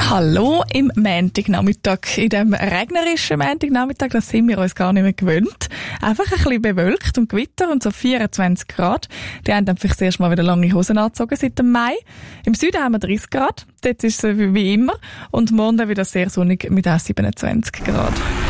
Hallo im Montagnachmittag. In diesem regnerischen Montagnachmittag, das sind wir uns gar nicht mehr gewöhnt. Einfach ein bisschen bewölkt und Gewitter und so 24 Grad. Die haben dann vielleicht erst mal wieder lange Hosen angezogen seit dem Mai. Im Süden haben wir 30 Grad. Dort ist es wie immer. Und morgen dann wieder sehr sonnig mit auch 27 Grad.